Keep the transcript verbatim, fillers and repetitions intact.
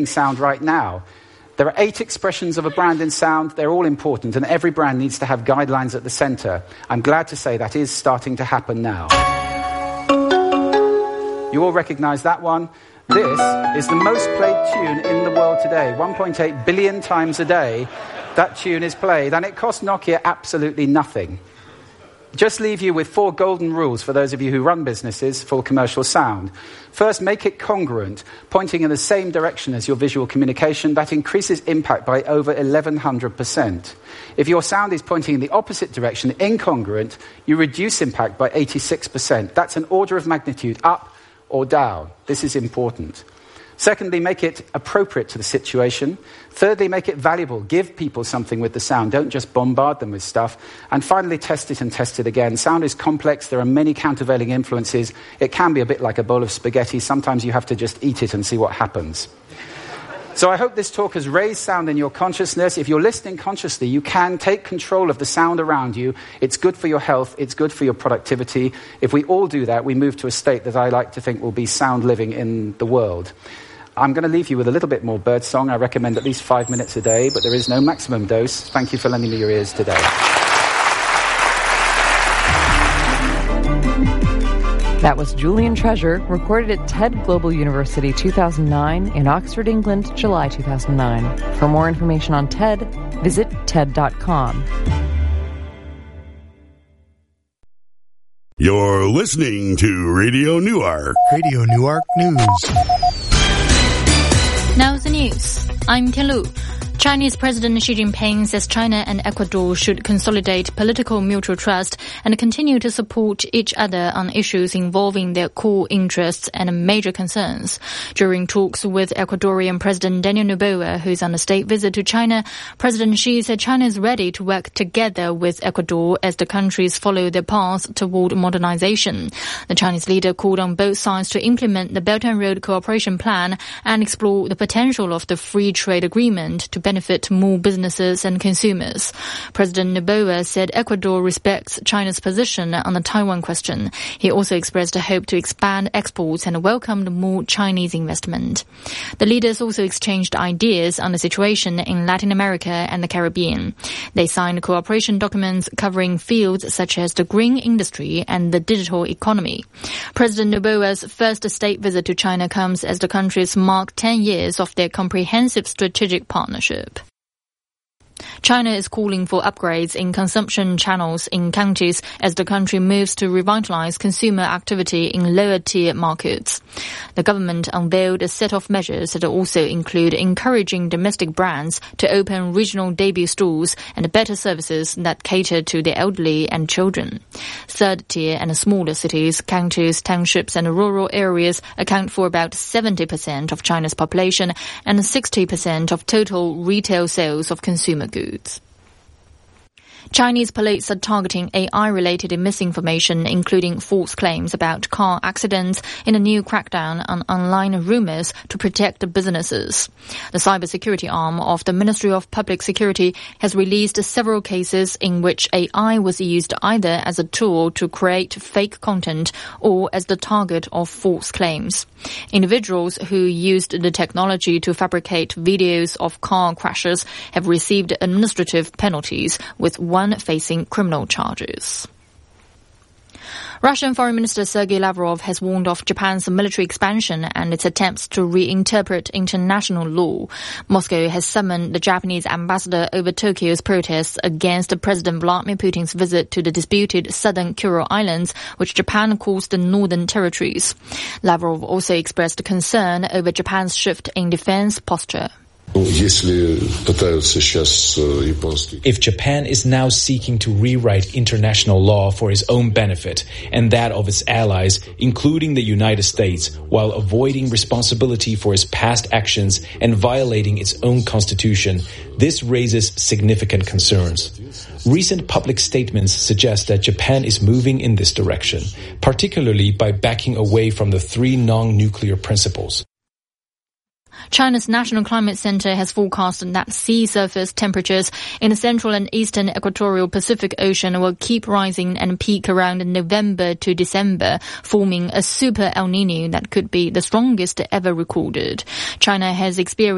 sound right now. There are eight expressions of a brand in sound. They're all important, and every brand needs to have guidelines at the centre. I'm glad to say that is starting to happen now. You all recognise that one. This is the most played tune in the world today. one point eight billion times a day that tune is played, and it cost Nokia absolutely nothing. Just leave you with four golden rules for those of you who run businesses for commercial sound. First, make it congruent, pointing in the same direction as your visual communication. That increases impact by over eleven hundred percent. If your sound is pointing in the opposite direction, incongruent, you reduce impact by eighty-six percent. That's an order of magnitude up or down. This is important. Secondly, make it appropriate to the situation. Thirdly, make it valuable. Give people something with the sound. Don't just bombard them with stuff. And finally, test it and test it again. Sound is complex. There are many countervailing influences. It can be a bit like a bowl of spaghetti. Sometimes you have to just eat it and see what happens. So I hope this talk has raised sound in your consciousness. If you're listening consciously, you can take control of the sound around you. It's good for your health. It's good for your productivity. If we all do that, we move to a state that I like to think will be sound living in the world. I'm going to leave you with a little bit more birdsong. I recommend at least five minutes a day, but there is no maximum dose. Thank you for lending me your ears today. That was Julian Treasure, recorded at TED Global University two thousand nine in Oxford, England, July two thousand nine. For more information on TED, visit ted dot com. You're listening to Radio Newark. Radio Newark News. Now the news. I'm Tian Lu. Chinese President Xi Jinping says China and Ecuador should consolidate political mutual trust and continue to support each other on issues involving their core interests and major concerns. During talks with Ecuadorian President Daniel Noboa, who is on a state visit to China, President Xi said China is ready to work together with Ecuador as the countries follow their path toward modernization. The Chinese leader called on both sides to implement the Belt and Road Cooperation Plan and explore the potential of the free trade agreement to benefit more businesses and consumers. President Noboa said Ecuador respects China's position on the Taiwan question. He also expressed a hope to expand exports and welcomed more Chinese investment. The leaders also exchanged ideas on the situation in Latin America and the Caribbean. They signed cooperation documents covering fields such as the green industry and the digital economy. President Noboa's first state visit to China comes as the countries mark ten years of their comprehensive strategic partnership. China is calling for upgrades in consumption channels in counties as the country moves to revitalize consumer activity in lower-tier markets. The government unveiled a set of measures that also include encouraging domestic brands to open regional debut stores and better services that cater to the elderly and children. Third-tier and smaller cities, counties, townships and rural areas account for about seventy percent of China's population and sixty percent of total retail sales of consumer goods. Chinese police are targeting A I-related misinformation, including false claims about car accidents, in a new crackdown on online rumors to protect businesses. The cybersecurity arm of the Ministry of Public Security has released several cases in which A I was used either as a tool to create fake content or as the target of false claims. Individuals who used the technology to fabricate videos of car crashes have received administrative penalties, with one facing criminal charges. Russian Foreign Minister Sergei Lavrov has warned of Japan's military expansion and its attempts to reinterpret international law. Moscow has summoned the Japanese ambassador over Tokyo's protests against President Vladimir Putin's visit to the disputed southern Kuril Islands, which Japan calls the Northern Territories. Lavrov also expressed concern over Japan's shift in defense posture. If Japan is now seeking to rewrite international law for its own benefit and that of its allies, including the United States, while avoiding responsibility for its past actions and violating its own constitution, this raises significant concerns. Recent public statements suggest that Japan is moving in this direction, particularly by backing away from the three non-nuclear principles. China's National Climate Center has forecast that sea surface temperatures in the central and eastern equatorial Pacific Ocean will keep rising and peak around November to December, forming a super El Niño that could be the strongest ever recorded. China has experienced